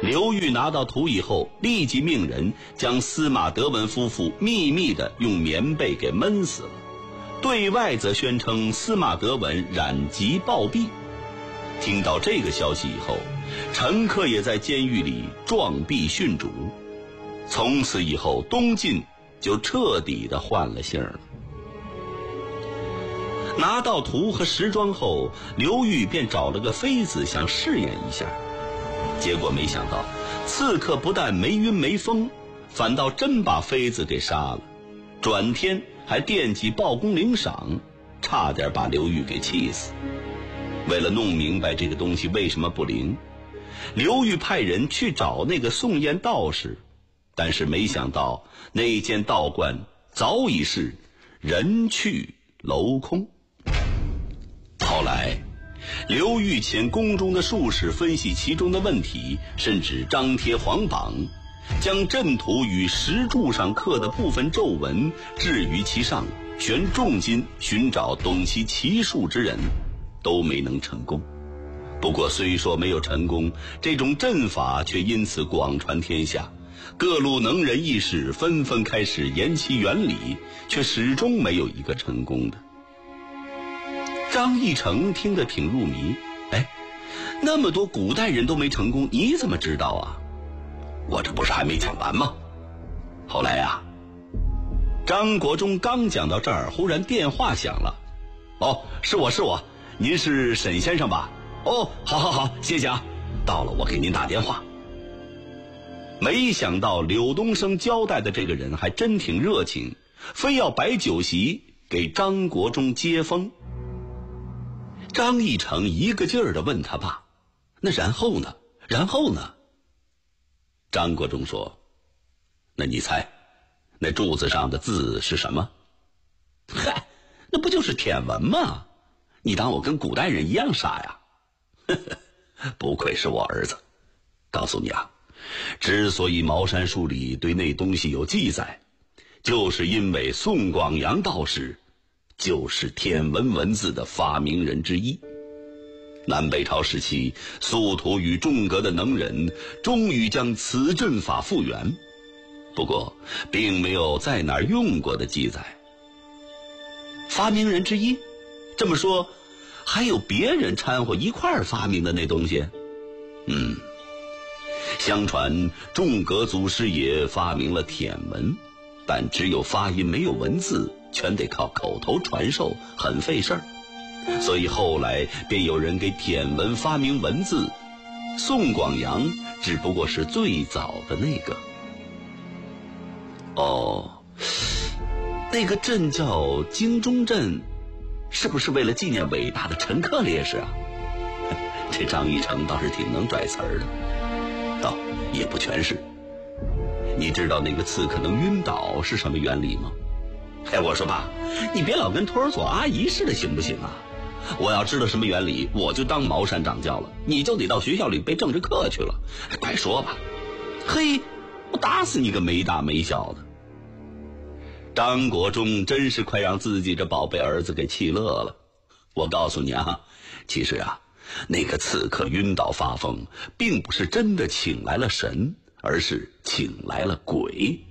刘裕拿到图以后，立即命人将司马德文夫妇秘密地用棉被给闷死了，对外则宣称司马德文染疾暴毙。听到这个消息以后，陈克也在监狱里撞壁殉主。从此以后，东晋就彻底地换了姓了。拿到图和时装后，刘裕便找了个妃子想试验一下，结果没想到刺客不但没晕没疯，反倒真把妃子给杀了，转天还惦记报功领赏，差点把刘裕给气死。为了弄明白这个东西为什么不灵，刘裕派人去找那个宋燕道士，但是没想到那间道观早已是人去楼空。后来刘裕遣宫中的术士分析其中的问题，甚至张贴黄榜，将阵图与石柱上刻的部分咒文置于其上，悬重金寻找懂其奇术之人，都没能成功。不过虽说没有成功，这种阵法却因此广传天下，各路能人异士纷纷开始研其原理，却始终没有一个成功的。张义成听得挺入迷，那么多古代人都没成功，你怎么知道啊？我这不是还没讲完吗？后来啊，张国忠刚讲到这儿，忽然电话响了。是我，您是沈先生吧？好，谢谢啊，到了我给您打电话。没想到柳东升交代的这个人还真挺热情，非要摆酒席给张国忠接风。张义成一个劲儿地问他爸：“那然后呢？张国忠说：“那你猜，那柱子上的字是什么？”嗨，那不就是舔文吗？你当我跟古代人一样傻呀？不愧是我儿子。告诉你啊，之所以茅山术里对那东西有记载，就是因为宋广阳道士就是舔文文字的发明人之一。南北朝时期，速图与众阁的能人终于将此阵法复原，不过并没有在哪儿用过的记载。发明人之一，这么说还有别人掺和一块儿发明的那东西？相传众阁祖师爷发明了舔文，但只有发音没有文字，全得靠口头传授，很费事儿。所以后来便有人给舔文发明文字，宋广阳只不过是最早的那个。那个阵叫京中阵，是不是为了纪念伟大的陈克烈士啊？这张义成倒是挺能拽词儿的。也不全是。你知道那个刺客能晕倒是什么原理吗？我说爸，你别老跟托儿所阿姨似的行不行啊？我要知道什么原理，我就当茅山掌教了，你就得到学校里背政治课去了。快说吧。我打死你个没大没小的。张国忠真是快让自己这宝贝儿子给气乐了。我告诉你啊，其实啊，那个刺客晕倒发疯，并不是真的请来了神，而是请来了鬼。